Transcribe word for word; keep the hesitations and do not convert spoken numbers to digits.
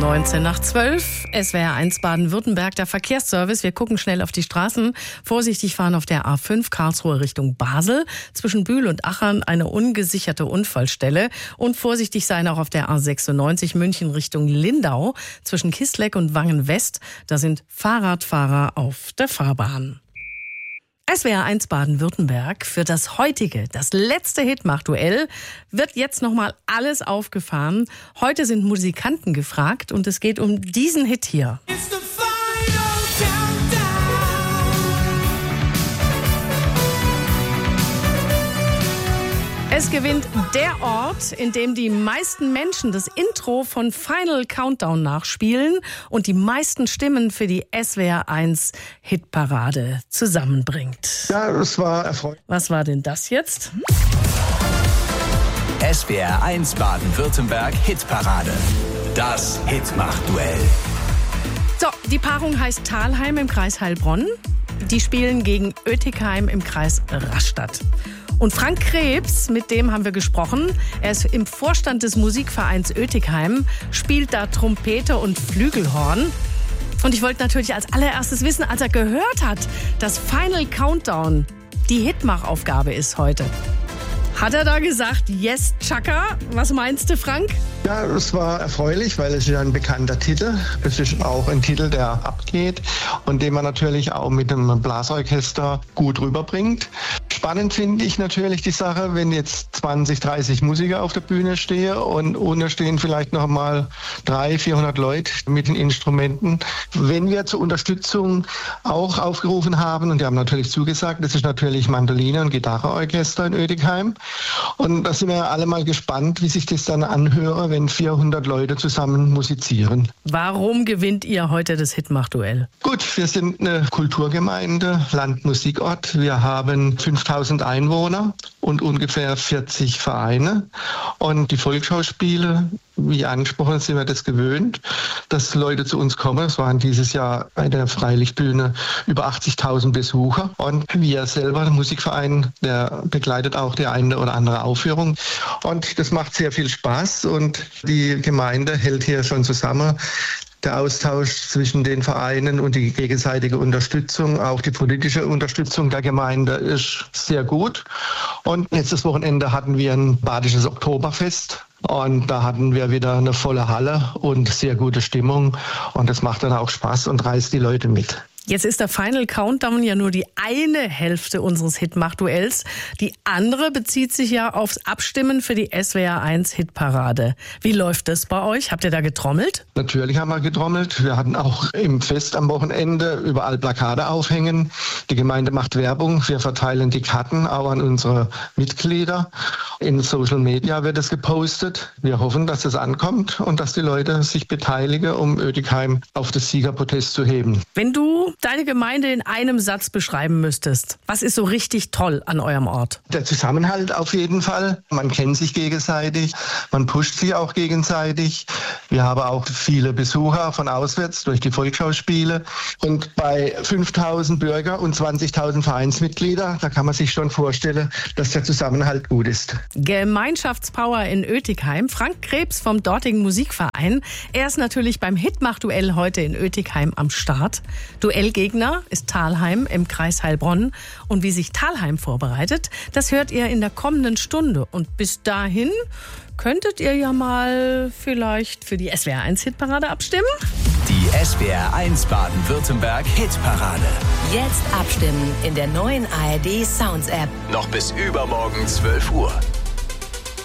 neunzehn nach zwölf, S W R eins Baden-Württemberg, der Verkehrsservice. Wir gucken schnell auf die Straßen. Vorsichtig fahren auf der A fünf Karlsruhe Richtung Basel. Zwischen Bühl und Achern eine ungesicherte Unfallstelle. Und vorsichtig sein auch auf der A sechsundneunzig München Richtung Lindau. Zwischen Kisleck und Wangen West. Da sind Fahrradfahrer auf der Fahrbahn. S W R eins Baden-Württemberg für das heutige, das letzte Hitmach-Duell wird jetzt nochmal alles aufgefahren. Heute sind Musikanten gefragt und es geht um diesen Hit hier. Es gewinnt der Ort, in dem die meisten Menschen das Intro von Final Countdown nachspielen und die meisten Stimmen für die S W R eins Hitparade zusammenbringt. Ja, das war erfolgreich. Was war denn das jetzt? S W R eins Baden-Württemberg Hitparade. Das Hitmach-Duell. So, die Paarung heißt Thalheim im Kreis Heilbronn. Die spielen gegen Oetikheim im Kreis Rastatt. Und Frank Krebs, mit dem haben wir gesprochen. Er ist im Vorstand des Musikvereins Oetikheim, spielt da Trompete und Flügelhorn. Und ich wollte natürlich als allererstes wissen, als er gehört hat, dass Final Countdown die Hitmachaufgabe ist heute. Hat er da gesagt, yes, Chaka? Was meinst du, Frank? Ja, es war erfreulich, weil es ist ja ein bekannter Titel. Es ist auch ein Titel, der abgeht und den man natürlich auch mit einem Blasorchester gut rüberbringt. Spannend finde ich natürlich die Sache, wenn jetzt zwanzig, dreißig Musiker auf der Bühne stehen und unten stehen vielleicht noch mal dreihundert, vierhundert Leute mit den Instrumenten. Wenn wir zur Unterstützung auch aufgerufen haben, und die haben natürlich zugesagt, das ist natürlich Mandoline- und Gitarreorchester in Oetikheim. Und da sind wir alle mal gespannt, wie sich das dann anhöre, wenn vierhundert Leute zusammen musizieren. Warum gewinnt ihr heute das Hitmach-Duell? Gut, wir sind eine Kulturgemeinde, Landmusikort. Wir haben fünftausend Einwohner und ungefähr vierzig Vereine. Und die Volksschauspiele, wie angesprochen, sind wir das gewöhnt, dass Leute zu uns kommen. Es waren dieses Jahr bei der Freilichtbühne über achtzigtausend Besucher. Und wir selber, der Musikverein, der begleitet auch die eine oder andere Aufführung. Und das macht sehr viel Spaß und die Gemeinde hält hier schon zusammen. Der Austausch zwischen den Vereinen und die gegenseitige Unterstützung, auch die politische Unterstützung der Gemeinde ist sehr gut. Und letztes Wochenende hatten wir ein badisches Oktoberfest. Und da hatten wir wieder eine volle Halle und sehr gute Stimmung. Und das macht dann auch Spaß und reißt die Leute mit. Jetzt ist der Final Countdown ja nur die eine Hälfte unseres Hitmach-Duells. Die andere bezieht sich ja aufs Abstimmen für die S W R eins Hitparade. Wie läuft das bei euch? Habt ihr da getrommelt? Natürlich haben wir getrommelt. Wir hatten auch im Fest am Wochenende überall Plakate aufhängen. Die Gemeinde macht Werbung. Wir verteilen die Karten auch an unsere Mitglieder. In Social Media wird es gepostet. Wir hoffen, dass es ankommt und dass die Leute sich beteiligen, um Oetikheim auf das Siegerpodest zu heben. Wenn du deine Gemeinde in einem Satz beschreiben müsstest, was ist so richtig toll an eurem Ort? Der Zusammenhalt auf jeden Fall. Man kennt sich gegenseitig, man pusht sich auch gegenseitig. Wir haben auch viele Besucher von auswärts durch die Volksschauspiele. Und bei fünftausend Bürger und zwanzigtausend Vereinsmitglieder, da kann man sich schon vorstellen, dass der Zusammenhalt gut ist. Gemeinschaftspower in Oetikheim. Frank Krebs vom dortigen Musikverein. Er ist natürlich beim Hitmach-Duell heute in Oetikheim am Start. Duellgegner ist Thalheim im Kreis Heilbronn. Und wie sich Thalheim vorbereitet, das hört ihr in der kommenden Stunde. Und bis dahin könntet ihr ja mal vielleicht für die S W R eins Hitparade abstimmen? Die S W R eins Baden-Württemberg Hitparade. Jetzt abstimmen in der neuen A R D Sounds App. Noch bis übermorgen zwölf Uhr.